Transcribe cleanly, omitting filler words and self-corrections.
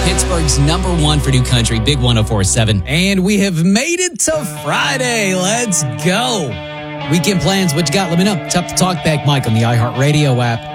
Pittsburgh's #1 for new country, Big 104.7. And we have made it to Friday. Let's go. Weekend plans, what you got? Let me know. Tap the Talkback mic on the iHeartRadio app.